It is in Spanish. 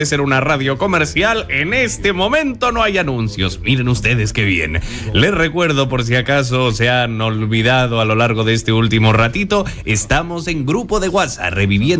ser una radio comercial. En este momento no hay anuncios. Miren ustedes qué bien. Les recuerdo, por si acaso se han olvidado a lo largo de este último ratito, estamos en grupo de WhatsApp reviviendo